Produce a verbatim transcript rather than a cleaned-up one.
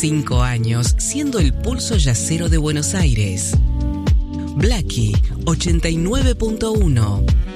Cinco años siendo el pulso yacero de Buenos Aires. Blackie ochenta y nueve punto uno.